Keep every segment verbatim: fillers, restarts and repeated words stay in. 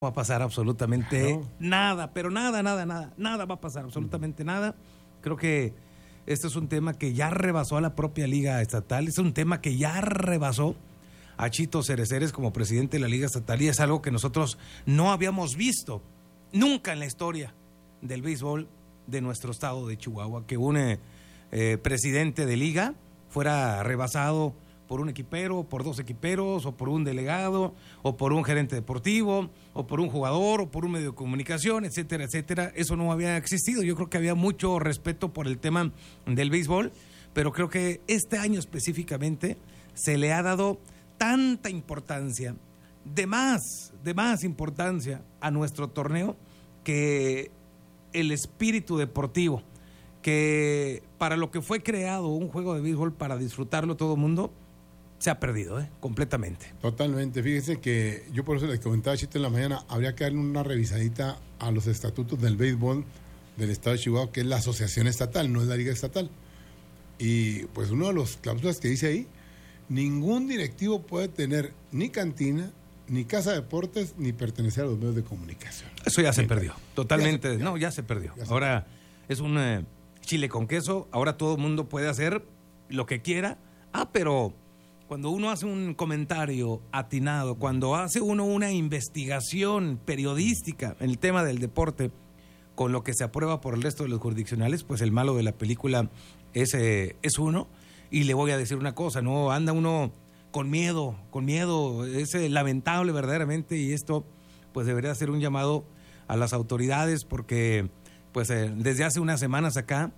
va a pasar absolutamente claro. nada, pero nada, nada, nada, nada va a pasar, absolutamente nada. Creo que este es un tema que ya rebasó a la propia Liga Estatal, es un tema que ya rebasó a Chito Cereceres como presidente de la Liga Estatal y es algo que nosotros no habíamos visto nunca en la historia del béisbol de nuestro estado de Chihuahua, que un eh, eh, presidente de liga fuera rebasado por un equipero, por dos equiperos, o por un delegado, o por un gerente deportivo, o por un jugador, o por un medio de comunicación, etcétera, etcétera. Eso no había existido. Yo creo que había mucho respeto por el tema del béisbol, pero creo que este año específicamente se le ha dado tanta importancia, de más, de más importancia a nuestro torneo, que el espíritu deportivo, que para lo que fue creado un juego de béisbol para disfrutarlo todo el mundo, se ha perdido, ¿eh? Completamente. Totalmente. Fíjese que yo por eso les comentaba a Chito en la mañana, habría que darle una revisadita a los estatutos del béisbol del estado de Chihuahua, que es la asociación estatal, no es la liga estatal. Y pues uno de los cláusulas que dice ahí, ningún directivo puede tener ni cantina, ni casa de deportes, ni pertenecer a los medios de comunicación. Eso ya se perdió, totalmente. Ya se, ya, no, ya se perdió. Ya se ahora perdió. Es un eh, chile con queso, ahora todo el mundo puede hacer lo que quiera. Ah, pero cuando uno hace un comentario atinado, cuando hace uno una investigación periodística en el tema del deporte, con lo que se aprueba por el resto de los jurisdiccionales, pues el malo de la película es, eh, es uno. Y le voy a decir una cosa, no anda uno con miedo, con miedo, es eh, lamentable verdaderamente, y esto pues debería ser un llamado a las autoridades, porque pues eh, desde hace unas semanas acá,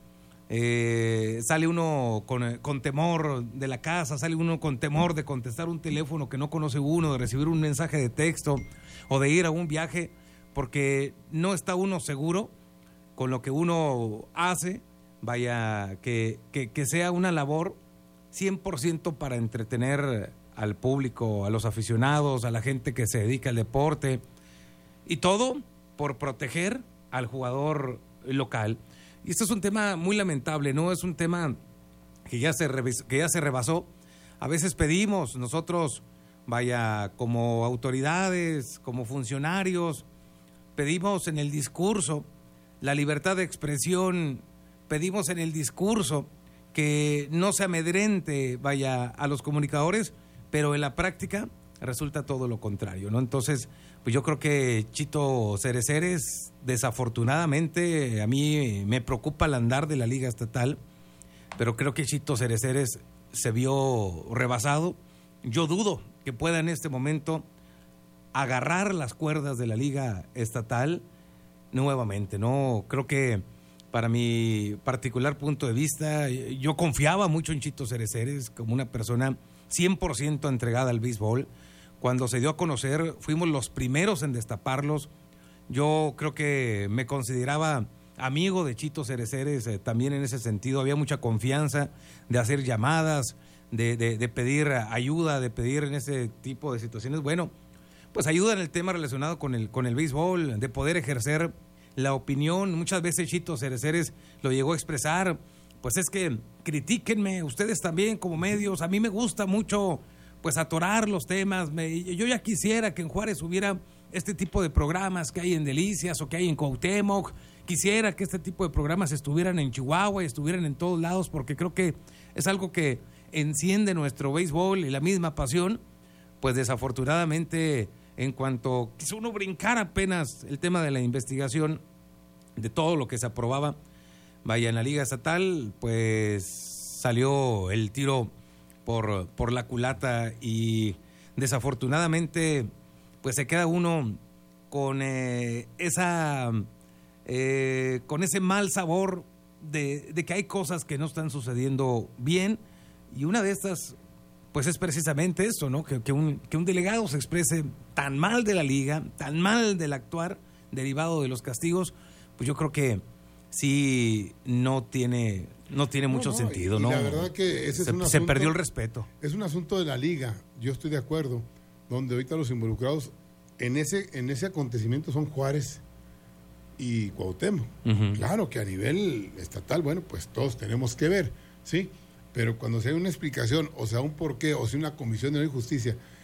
Eh, sale uno con, con temor de la casa, sale uno con temor de contestar un teléfono que no conoce uno, de recibir un mensaje de texto o de ir a un viaje, porque no está uno seguro con lo que uno hace. Vaya, que, que, que sea una labor cien por ciento para entretener al público, a los aficionados, a la gente que se dedica al deporte, y todo por proteger al jugador local. Y esto es un tema muy lamentable, ¿no? Es un tema que ya se revis- que ya se rebasó. A veces pedimos nosotros, vaya, como autoridades, como funcionarios, pedimos en el discurso la libertad de expresión, pedimos en el discurso que no se amedrente, vaya, a los comunicadores, pero en la práctica resulta todo lo contrario, ¿no? Entonces, pues yo creo que Chito Cereceres, desafortunadamente, a mí me preocupa el andar de la Liga Estatal, pero creo que Chito Cereceres se vio rebasado. Yo dudo que pueda en este momento agarrar las cuerdas de la Liga Estatal nuevamente, ¿no? Creo que para mi particular punto de vista, yo confiaba mucho en Chito Cereceres como una persona cien por ciento entregada al béisbol. Cuando se dio a conocer, fuimos los primeros en destaparlos. Yo creo que me consideraba amigo de Chito Cereceres eh, también en ese sentido. Había mucha confianza de hacer llamadas, de, de, de pedir ayuda, de pedir en ese tipo de situaciones. Bueno, pues ayuda en el tema relacionado con el, con el béisbol, de poder ejercer la opinión. Muchas veces Chito Cereceres lo llegó a expresar. Pues es que critíquenme, ustedes también como medios. A mí me gusta mucho pues atorar los temas. Me, yo ya quisiera que en Juárez hubiera este tipo de programas que hay en Delicias o que hay en Cuauhtémoc. Quisiera que este tipo de programas estuvieran en Chihuahua y estuvieran en todos lados, porque creo que es algo que enciende nuestro béisbol y la misma pasión. Pues desafortunadamente, en cuanto quiso uno brincar apenas el tema de la investigación de todo lo que se aprobaba, vaya, en la Liga Estatal, pues salió el tiro por, por la culata, y desafortunadamente pues se queda uno con eh, esa eh, con ese mal sabor de, de que hay cosas que no están sucediendo bien, y una de estas pues es precisamente eso, ¿no? Que, que, un, que un delegado se exprese tan mal de la liga, tan mal del actuar derivado de los castigos, pues yo creo que sí no tiene no tiene mucho no, no, sentido, y ¿no? La verdad que ese se, es un asunto, se perdió el respeto. Es un asunto de la liga, yo estoy de acuerdo, donde ahorita los involucrados en ese en ese acontecimiento son Juárez y Cuauhtémoc. Uh-huh. Claro que a nivel estatal, bueno, pues todos tenemos que ver, ¿sí? Pero cuando se hay una explicación, o sea, un porqué, o sea, una comisión de justicia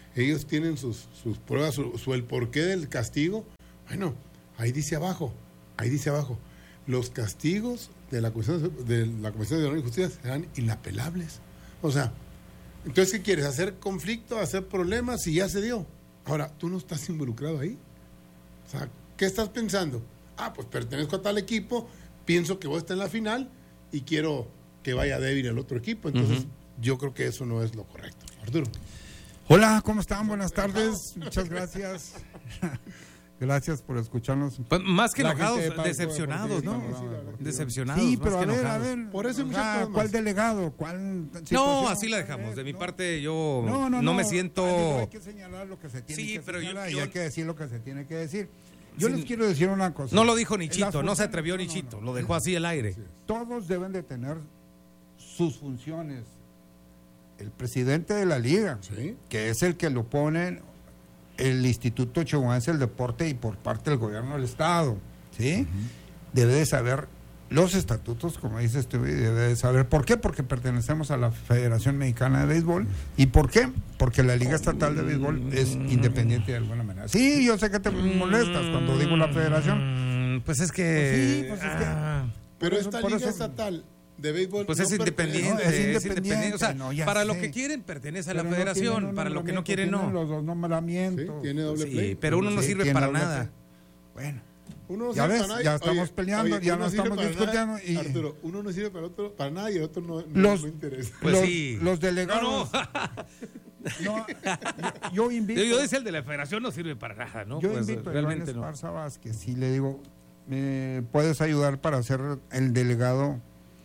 ellos tienen sus, sus pruebas, su, su el porqué del castigo. Bueno, ahí dice abajo, ahí dice abajo, los castigos de la Comisión de, la Comisión de Honor y Justicia serán inapelables. O sea, entonces, ¿qué quieres? ¿Hacer conflicto, hacer problemas? Si ya se dio. Ahora, tú no estás involucrado ahí. O sea, ¿qué estás pensando? Ah, pues pertenezco a tal equipo, pienso que voy a estar en la final y quiero que vaya débil el otro equipo. Entonces, uh-huh. yo creo que eso no es lo correcto. Arturo. Hola, ¿cómo están? Buenas tardes. Muchas gracias. Gracias por escucharnos. Pues más que enojados, decepcionados, ¿no? Decepcionados. Sí, pero más a que ver, enojados. a ver. Por eso hay ah, ¿cuál más? Delegado? ¿Cuál no, así la dejamos. De mi no. parte, yo no, no, no me siento. Hay que señalar lo que se tiene sí, que pero señalar yo, yo... y hay que decir lo que se tiene que decir. Yo sí. les quiero decir una cosa. No lo dijo ni Chito, no se atrevió ni Chito, lo dejó así al aire. Sí. Todos deben de tener sus funciones. El presidente de la liga, ¿sí? que es el que lo pone el Instituto Chihuahuense del Deporte y por parte del gobierno del estado, ¿sí? Uh-huh. Debe de saber los estatutos, como dices tú, debe de saber por qué, porque pertenecemos a la Federación Mexicana de Béisbol. ¿Y por qué? Porque la Liga Estatal de Béisbol es independiente de alguna manera. Sí, yo sé que te molestas cuando digo la federación. Pues es que... Pues sí, pues es ah, que... Pero esta Liga eso, Estatal... de béisbol pues no es, independiente, no, es independiente, es independiente, o sea, no, para sé. lo que quieren pertenece a la pero federación, no para lo que no quieren no. Los dos nombramientos. Sí, tiene doble sí, play. pero uno no sí, sirve para nada. Play. Bueno, uno no ya ves, para ya estamos oye, peleando, oye, ya no estamos discutiendo. Nada, y... Arturo, uno no sirve para otro, para nada y el otro no, no, los, no interesa. Pues los, sí. Los delegados. No, no. no yo, yo invito. Yo, yo decía el de la federación no sirve para nada, ¿no? Yo pues, invito realmente a no. Esparza Vázquez, sí le digo, ¿me puedes ayudar para ser el delegado?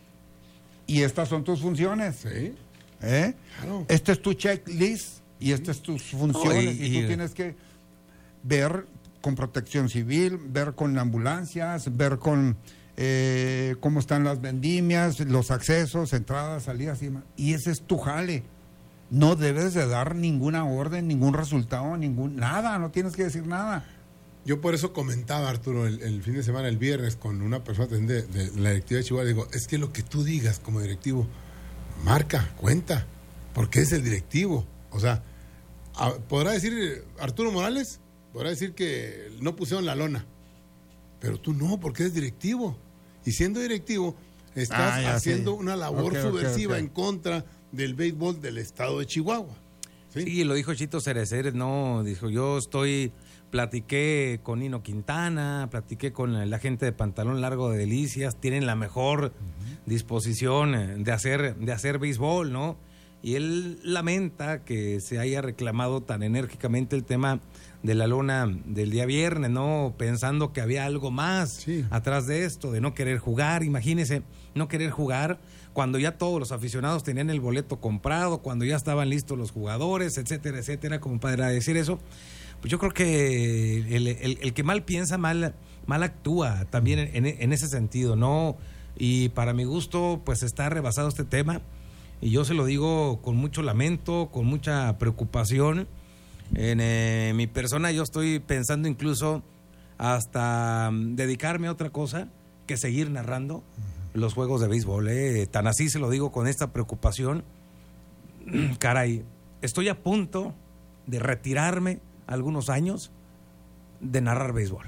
Y estas son tus funciones. Sí. ¿Eh? Claro. Este es tu checklist y estas tus funciones. Oh, y, y tú y... tienes que ver con protección civil, ver con ambulancias, ver con eh, cómo están las vendimias, los accesos, entradas, salidas y demás. Y ese es tu jale. No debes de dar ninguna orden, ningún resultado, ningún nada, no tienes que decir nada. Yo por eso comentaba, Arturo, el, el fin de semana, el viernes, con una persona de, de la directiva de Chihuahua, digo, es que lo que tú digas como directivo, marca, cuenta, porque es el directivo. O sea, a, podrá decir Arturo Morales, podrá decir que no pusieron la lona, pero tú no, porque eres directivo. Y siendo directivo, estás ah, haciendo sí. una labor okay, subversiva okay, okay. en contra del béisbol del estado de Chihuahua. Sí, sí lo dijo Chito Cereceres, no, dijo, yo estoy... Platiqué con Nino Quintana, platiqué con la gente de Pantalón Largo de Delicias, tienen la mejor uh-huh. disposición de hacer, de hacer béisbol, ¿no? Y él lamenta que se haya reclamado tan enérgicamente el tema de la lona del día viernes, ¿no? Pensando que había algo más sí. atrás de esto, de no querer jugar, imagínese, no querer jugar cuando ya todos los aficionados tenían el boleto comprado, cuando ya estaban listos los jugadores, etcétera, etcétera, como para decir eso. Pues yo creo que el, el, el que mal piensa, mal, mal actúa también en, en ese sentido, ¿no? Y para mi gusto, pues está rebasado este tema, y yo se lo digo con mucho lamento, con mucha preocupación. En eh, mi persona yo estoy pensando incluso hasta dedicarme a otra cosa que seguir narrando uh-huh. los juegos de béisbol, ¿eh? Tan así se lo digo con esta preocupación. Caray, estoy a punto de retirarme algunos años de narrar béisbol.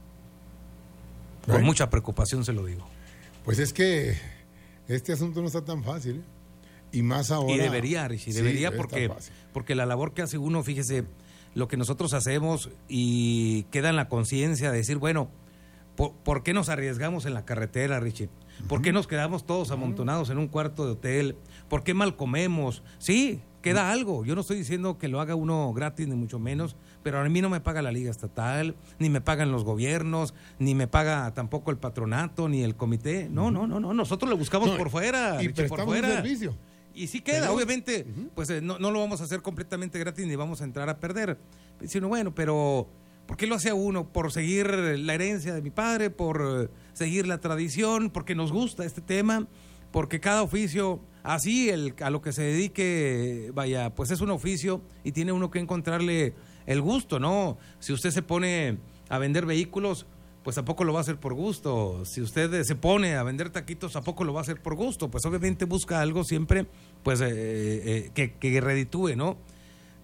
Con bueno. mucha preocupación se lo digo. Pues es que este asunto no está tan fácil, ¿eh? Y más ahora. Y debería, Richie, sí, debería porque, porque la labor que hace uno, fíjese, lo que nosotros hacemos y queda en la conciencia de decir, bueno, ¿por, ¿por qué nos arriesgamos en la carretera, Richie? ¿Por uh-huh. qué nos quedamos todos amontonados en un cuarto de hotel? ¿Por qué mal comemos? Sí, queda algo. Yo no estoy diciendo que lo haga uno gratis, ni mucho menos, pero a mí no me paga la Liga Estatal, ni me pagan los gobiernos, ni me paga tampoco el patronato, ni el comité. No, uh-huh. no, no, no. Nosotros lo buscamos no, por fuera, y Richie, por fuera. Servicio. Y sí queda, pero, obviamente, uh-huh. pues eh, no, no lo vamos a hacer completamente gratis, ni vamos a entrar a perder. Sino bueno, pero ¿por qué lo hace uno? ¿Por seguir la herencia de mi padre? ¿Por uh, seguir la tradición? ¿Porque nos gusta este tema? Porque cada oficio, así el, a lo que se dedique, vaya, pues es un oficio y tiene uno que encontrarle el gusto, ¿no? Si usted se pone a vender vehículos, pues tampoco lo va a hacer por gusto. Si usted se pone a vender taquitos, tampoco lo va a hacer por gusto. Pues obviamente busca algo siempre, pues, eh, eh, que, que reditúe, ¿no?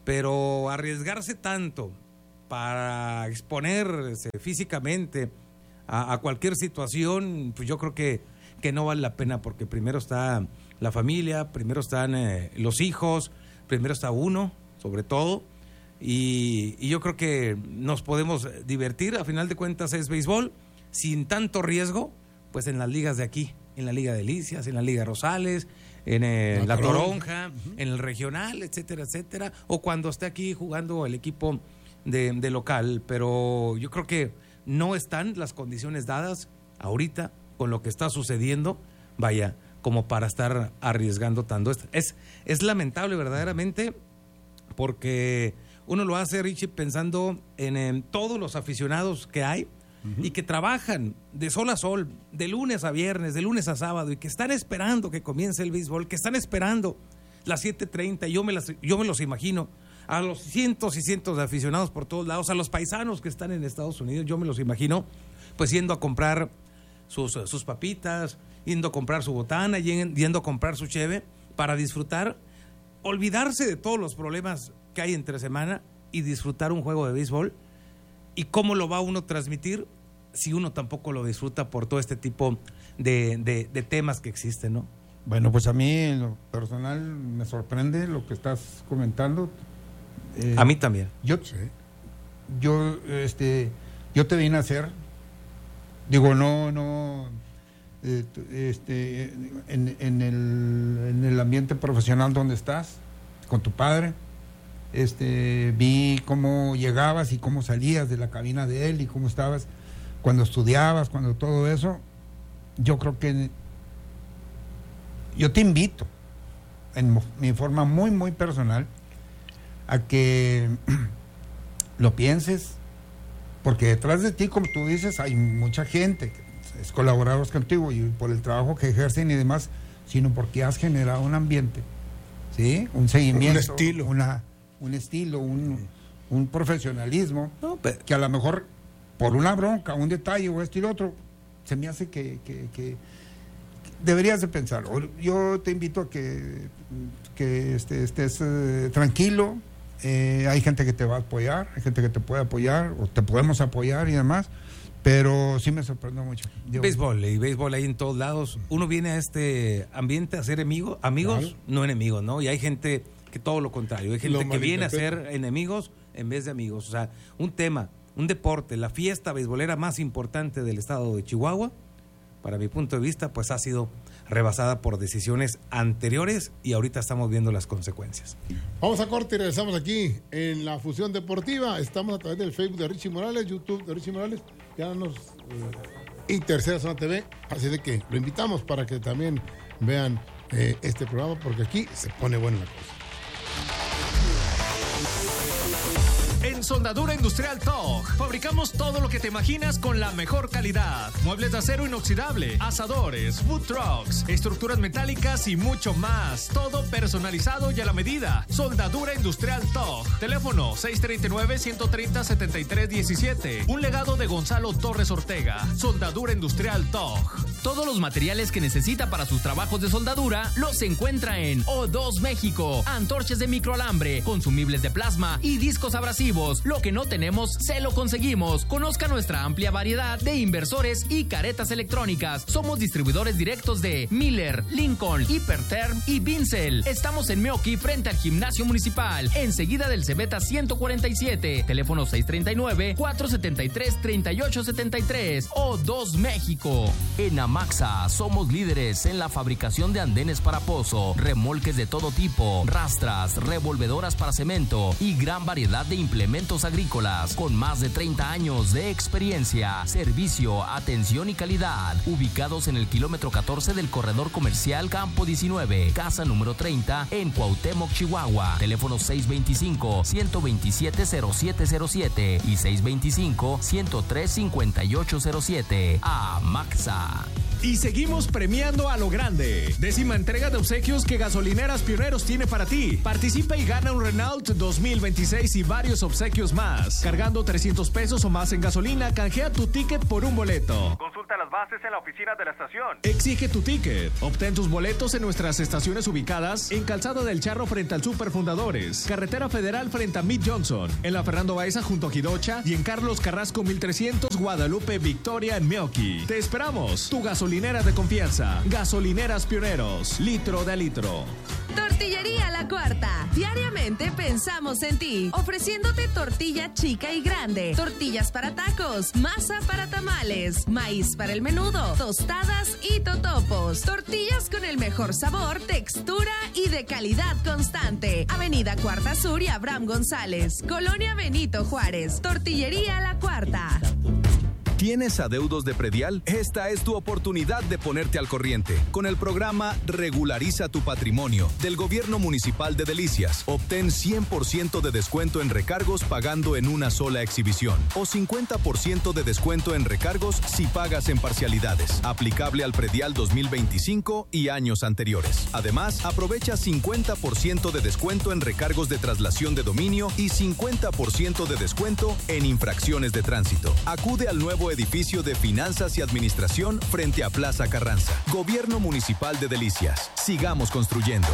pero arriesgarse tanto para exponerse físicamente a, a cualquier situación, pues yo creo que, que no vale la pena, porque primero está la familia, primero están eh, los hijos, primero está uno, sobre todo, y, y yo creo que nos podemos divertir, a final de cuentas es béisbol, sin tanto riesgo, pues en las ligas de aquí, en la Liga de Delicias, en la Liga Rosales, en el, la, la Toronja, uh-huh. en el regional, etcétera, etcétera, o cuando esté aquí jugando el equipo de, de local, pero yo creo que no están las condiciones dadas ahorita con lo que está sucediendo, vaya, como para estar arriesgando tanto. Es, es, es lamentable verdaderamente, porque uno lo hace, Richie, pensando en, en todos los aficionados que hay, uh-huh. y que trabajan de sol a sol, de lunes a viernes, de lunes a sábado, y que están esperando que comience el béisbol, que están esperando las siete treinta, yo me, las, yo me los imagino, a los cientos y cientos de aficionados por todos lados, a los paisanos que están en Estados Unidos, yo me los imagino, pues yendo a comprar sus, sus papitas, yendo a comprar su botana, yendo a comprar su cheve, para disfrutar, olvidarse de todos los problemas que hay entre semana y disfrutar un juego de béisbol. ¿Y cómo lo va uno a transmitir si uno tampoco lo disfruta por todo este tipo de, de, de temas que existen, ¿no? Bueno, pues a mí en lo personal me sorprende lo que estás comentando. Eh, a mí también. Yo, sí. yo, este, yo te vine a hacer, digo, no, no, eh, este, en, en, el, en el ambiente profesional donde estás, con tu padre. Este, vi cómo llegabas y cómo salías de la cabina de él y cómo estabas cuando estudiabas, cuando todo eso. Yo creo que yo te invito en mi forma muy muy personal a que lo pienses, porque detrás de ti, como tú dices, hay mucha gente que es colaboradores contigo, y por el trabajo que ejercen y demás, sino porque has generado un ambiente, ¿sí? Un seguimiento, un estilo, una un estilo, un, un profesionalismo, no, pero... que a lo mejor por una bronca, un detalle o esto y lo otro, se me hace que, que, que, que deberías de pensar. Yo te invito a que, que este, estés eh, tranquilo, eh, hay gente que te va a apoyar, hay gente que te puede apoyar, o te podemos apoyar y demás, pero sí me sorprendió mucho. Yo... Béisbol, y béisbol hay en todos lados. Uno viene a este ambiente a ser amigo, amigos, claro. no enemigos, ¿no? Y hay gente... que todo lo contrario, hay gente que viene a ser enemigos en vez de amigos. O sea, un tema, un deporte, la fiesta beisbolera más importante del estado de Chihuahua, para mi punto de vista, pues ha sido rebasada por decisiones anteriores, y ahorita estamos viendo las consecuencias. Vamos a corte y regresamos aquí en la Fusión Deportiva. Estamos a través del Facebook de Richie Morales, YouTube de Richie Morales, ya nos eh, y Tercera Zona T V, así de que lo invitamos para que también vean eh, este programa, porque aquí se pone buena la cosa. En Soldadura Industrial T O G fabricamos todo lo que te imaginas con la mejor calidad. Muebles de acero inoxidable, asadores, food trucks, estructuras metálicas y mucho más. Todo personalizado y a la medida. Soldadura Industrial T O G. Teléfono seis tres nueve, uno tres cero, siete tres uno siete. Un legado de Gonzalo Torres Ortega. Soldadura Industrial T O G. Todos los materiales que necesita para sus trabajos de soldadura los encuentra en O dos México. Antorchas de microalambre, consumibles de plasma y discos abrasivos. Lo que no tenemos, se lo conseguimos. Conozca nuestra amplia variedad de inversores y caretas electrónicas. Somos distribuidores directos de Miller, Lincoln, Hiperterm y Vincel. Estamos en Meoqui, frente al gimnasio municipal, enseguida del Cebeta ciento cuarenta y siete. Teléfono seis tres nueve, cuatro siete tres, tres ocho siete tres. O dos México. En Amaxa somos líderes en la fabricación de andenes para pozo, remolques de todo tipo, rastras, revolvedoras para cemento y gran variedad de implementos agrícolas con más de treinta años de experiencia, servicio, atención y calidad. Ubicados en el kilómetro catorce del corredor comercial Campo diecinueve, casa número treinta en Cuauhtémoc, Chihuahua. Teléfono seis dos cinco, uno dos siete, cero siete cero siete y seis dos cinco, uno tres cinco ocho cero siete. Amaxa. Y seguimos premiando a lo grande. Décima entrega de obsequios que Gasolineras Pioneros tiene para ti. Participa y gana un Renault dos mil veintiséis y varios obsequios más. Cargando trescientos pesos o más en gasolina, canjea tu ticket por un boleto. Consulta Consulta las bases en la oficina de la estación. Exige tu ticket. Obtén tus boletos en nuestras estaciones ubicadas en Calzada del Charro frente al Super Fundadores, Carretera Federal frente a Mid Johnson, en la Fernando Baeza junto a Jidocha y en Carlos Carrasco mil trescientos Guadalupe Victoria en Meoqui. Te esperamos. Tu gasolinera de confianza. Gasolineras Pioneros. Litro de litro. Tortillería La Cuarta. Diariamente pensamos en ti, ofreciéndote tortilla chica y grande, tortillas para tacos, masa para tamales, maíz para el menudo, tostadas y totopos. Tortillas con el mejor sabor, textura y de calidad constante. Avenida Cuarta Sur y Abraham González, Colonia Benito Juárez. Tortillería La Cuarta. ¿Tienes adeudos de predial? Esta es tu oportunidad de ponerte al corriente. Con el programa Regulariza tu Patrimonio del Gobierno Municipal de Delicias, obtén cien por ciento de descuento en recargos pagando en una sola exhibición o cincuenta por ciento de descuento en recargos si pagas en parcialidades. Aplicable al predial dos mil veinticinco y años anteriores. Además, aprovecha cincuenta por ciento de descuento en recargos de traslación de dominio y cincuenta por ciento de descuento en infracciones de tránsito. Acude al nuevo edificio de Finanzas y Administración frente a Plaza Carranza. Gobierno Municipal de Delicias. Sigamos construyendo.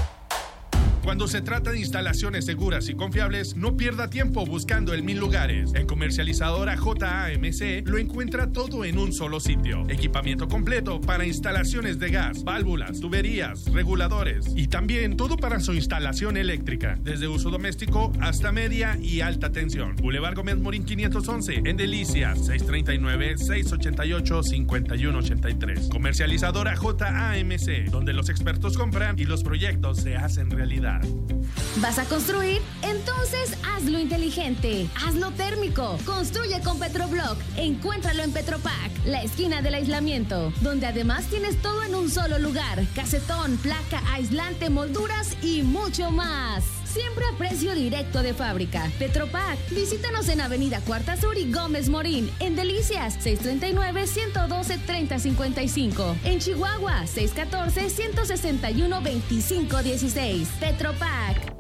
Cuando se trata de instalaciones seguras y confiables, no pierda tiempo buscando el mil lugares. En Comercializadora J A M C lo encuentra todo en un solo sitio. Equipamiento completo para instalaciones de gas, válvulas, tuberías, reguladores y también todo para su instalación eléctrica, desde uso doméstico hasta media y alta tensión. Boulevard Gómez Morín quinientos once, en Delicias, seis tres nueve, seis ocho ocho, cinco uno ocho tres. Comercializadora J A M C, donde los expertos compran y los proyectos se hacen realidad. ¿Vas a construir? Entonces hazlo inteligente, hazlo térmico. Construye con Petroblock. Encuéntralo en Petropac, la esquina del aislamiento, donde además tienes todo en un solo lugar: casetón, placa, aislante, molduras y mucho más. Siempre a precio directo de fábrica. Petropac. Visítanos en Avenida Cuarta Sur y Gómez Morín. En Delicias, seis tres nueve, uno uno dos, tres cero cinco cinco. En Chihuahua, seis uno cuatro, uno seis uno, dos cinco uno seis. Petropac.